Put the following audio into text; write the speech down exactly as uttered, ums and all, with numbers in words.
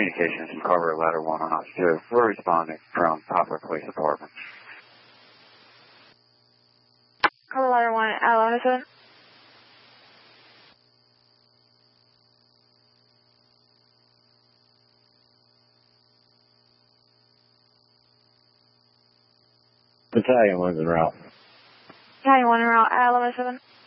communications from Carver Ladder one on Ops two. We're responding from Poplar Police Department. Carver Ladder one, eleven seven. Battalion one's en route. Battalion one en route, eleven seven.